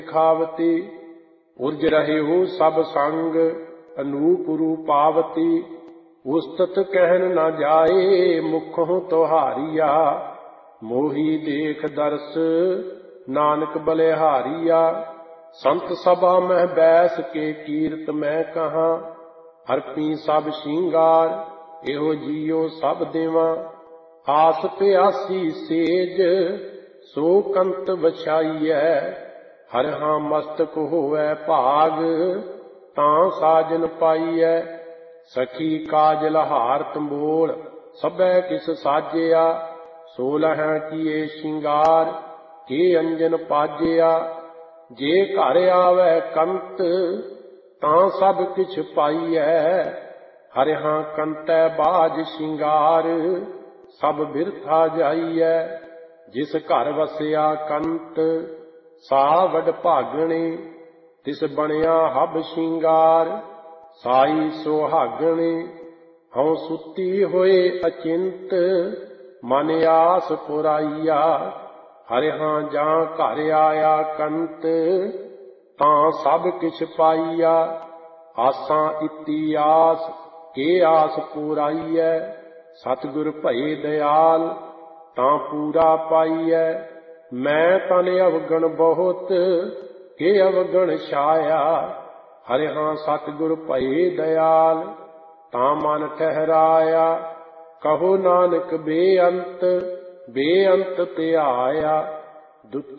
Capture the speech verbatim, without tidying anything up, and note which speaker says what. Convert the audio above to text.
Speaker 1: खावती। उर्ज रहे हो सब संग अनूप रूपावती। उस्तत कहन न जाए मुखों तुहारिया। मोही देख दर्श नानक बलिहारिया। संत सभा में बैस के कीर्त मैं कहा। हरपी सब श्रृंगार एहो जियो सब देवा। आस प्यासी सेज सो कंत बछाईਐ। हर हां मस्तक होवै भाग तां साजन पाईਐ। सखी काजल हार तंबोल सभै किस साजिया। सोलह किए श्रृंगार के अंजन पाजिया। जे घर आवे कंत तां सब किछ पाईਐ। हर हां कंतै बाज श्रृंगार सब बिरथा जाईਐ। जिस घर वसिया कंत सा वड भागणे। तिस बनिया हब श्रृंगार साई सुहागणे। हਉ सुती होए अचिंत मन आस पुराईया। हर हां जां घर आया कंत तां सब किछ पाईया। आसां इति आस के आस पुराईਐ। सतगुर भये दयाल तां पूरा पाईਐ। मैं तन अवगण बहुत के अवगण छाया। हर हां सतगुर भये दयाल तां मन ठहराया। कहो नानक बेअंत बेअंत ते आया। दुत